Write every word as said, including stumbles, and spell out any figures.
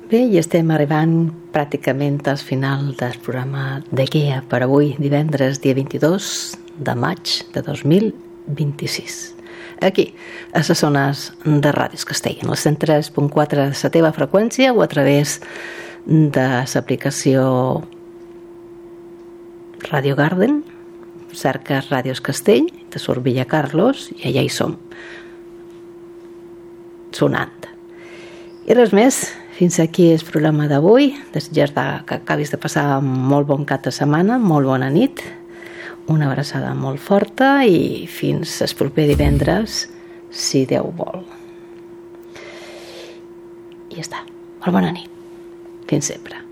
Bé, i estem arribant pràcticament al final del programa de Guia per avui, divendres, dia vint-i-dos de maig de dos mil vint-i-sis. Aquí, a les zones de Ràdios Castell, en el cent tres punt quatre de la teva freqüència o a través de l'aplicació Radio Garden, cerques Ràdios Castell, te surt Villa Carlos i allà hi som, sonant. I res més, fins aquí el programa d'avui. Desitjar que acabis de passar un molt bon cap de setmana, molt bona nit, una abraçada molt forta i fins el proper divendres, si Déu vol. I ja està. Molt bona nit. Fins sempre.